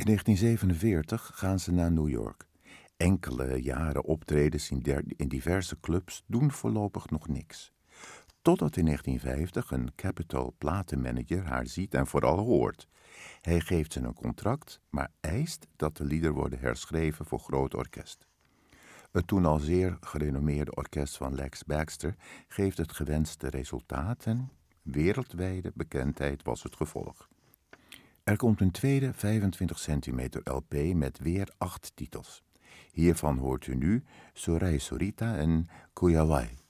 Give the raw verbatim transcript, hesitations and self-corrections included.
In negentien zevenenveertig gaan ze naar New York. Enkele jaren optredens in, der, in diverse clubs doen voorlopig nog niks. Totdat in negentien vijftig een Capitol platenmanager haar ziet en vooral hoort. Hij geeft ze een contract, maar eist dat de liederen worden herschreven voor groot orkest. Het toen al zeer gerenommeerde orkest van Lex Baxter geeft het gewenste resultaat en wereldwijde bekendheid was het gevolg. Er komt een tweede vijfentwintig centimeter L P met weer acht titels. Hiervan hoort u nu Soray Sorita en Kuyawai.